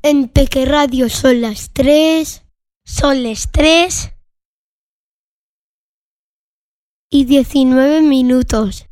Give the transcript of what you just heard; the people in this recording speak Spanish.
En Peque Radio son las 3. Son las 3 y 19 minutos.